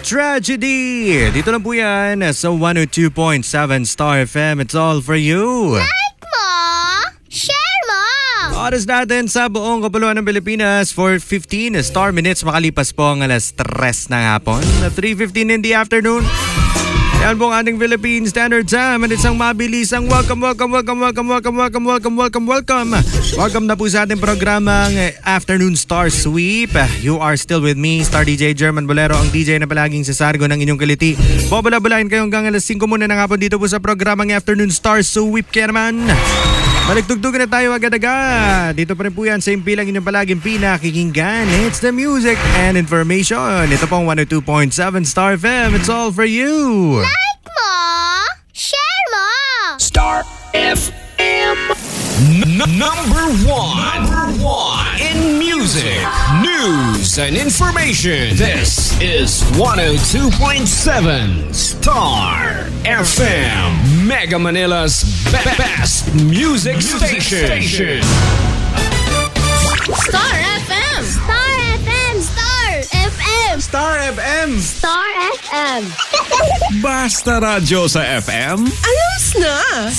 Tragedy. Dito lang po yan sa 102.7 Star FM. It's all for you. Like mo, share mo. Oras natin sa buong kapuluan ng Pilipinas for 15 star minutes makalipas po ang alas 3 ng hapon. 3:15 in the afternoon. Yan po ang ating Philippine Standard Time at isang mabilisang welcome na po sa ating programang Afternoon Star Sweep. You are still with me, Star DJ German Bolero, ang DJ na palaging sasargo ng inyong kiliti. Babala-balain kayo hanggang alas 5 muna ng hapon dito po sa programang Afternoon Star Sweep. Kaya naman, baligtugtugan na tayo agad-agad. Dito pa rin po yan sa impilang inyong palaging pinakikinggan. It's the music and information. Ito pong 102.7 Star FM. It's all for you. Like mo, share mo. Star FM. Number one in music, news, and information. This is 102.7 Star FM, Mega Manila's best music station. Star FM. Star FM. Star FM. Star FM. Star FM. Basta radyo sa FM. Ayos na!